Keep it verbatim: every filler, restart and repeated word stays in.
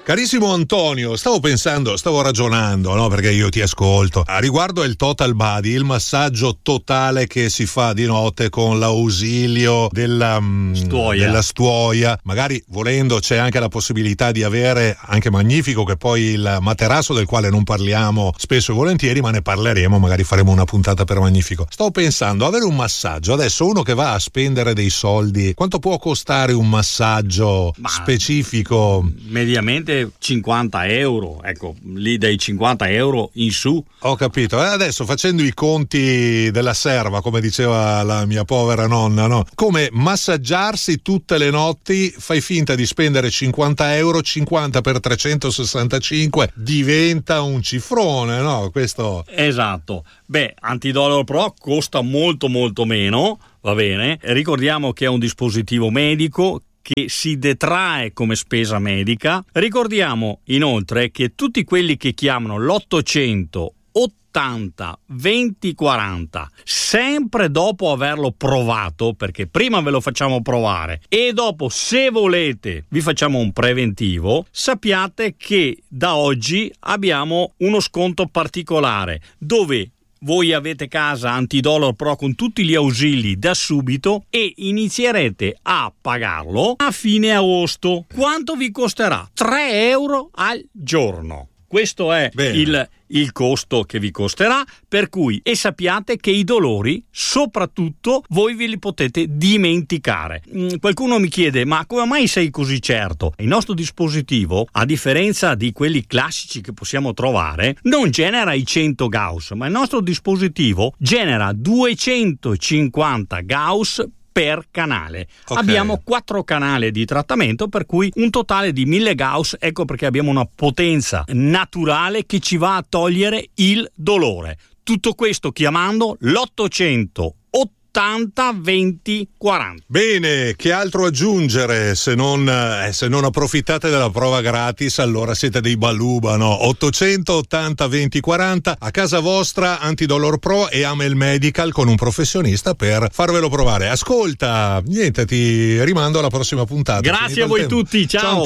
Carissimo Antonio, stavo pensando, stavo ragionando, no? Perché io ti ascolto. A riguardo il Total Body, il massaggio totale che si fa di notte con l'ausilio della stuoia. della stuoia. Magari volendo c'è anche la possibilità di avere, anche magnifico, che poi il materasso del quale non parliamo spesso e volentieri, ma ne parleremo, magari faremo una puntata per Magnifico. Stavo pensando, avere un massaggio, adesso uno che va a spendere dei soldi, quanto può costare un massaggio ma specifico? Mediamente cinquanta euro, ecco, lì dai cinquanta euro in su. Ho capito, e adesso facendo i conti della serva, come diceva la mia povera nonna, no? Come massaggiarsi tutte le notti, fai finta di spendere cinquanta euro, cinquanta per trecentosessantacinque diventa un cifrone, no? Questo. Esatto. Beh, Antidolor Pro costa molto molto meno, va bene? Ricordiamo che è un dispositivo medico che si detrae come spesa medica. Ricordiamo inoltre che tutti quelli che chiamano l'ottocento ottanta venti quaranta sempre dopo averlo provato, perché prima ve lo facciamo provare e dopo, se volete, vi facciamo un preventivo, sappiate che da oggi abbiamo uno sconto particolare dove voi avete casa Antidolor Pro con tutti gli ausili da subito e inizierete a pagarlo a fine agosto. Quanto vi costerà? tre euro al giorno. Questo è il, il costo che vi costerà, per cui e sappiate che i dolori soprattutto voi ve li potete dimenticare. Mm, qualcuno mi chiede: ma come mai sei così certo? Il nostro dispositivo, a differenza di quelli classici che possiamo trovare, non genera i cento Gauss, ma il nostro dispositivo genera duecentocinquanta Gauss per canale. Okay. Abbiamo quattro canali di trattamento, per cui un totale di mille Gauss. Ecco perché abbiamo una potenza naturale che ci va a togliere il dolore. Tutto questo chiamando l'ottocento ottanta venti quaranta. Bene, che altro aggiungere se non, eh, se non approfittate della prova gratis, allora siete dei baluba, no? ottocento ottanta venti quaranta, a casa vostra Antidolor Pro e Amel Medical con un professionista per farvelo provare. Ascolta, niente, ti rimando alla prossima puntata. Grazie a voi tutti, ciao. Ciao.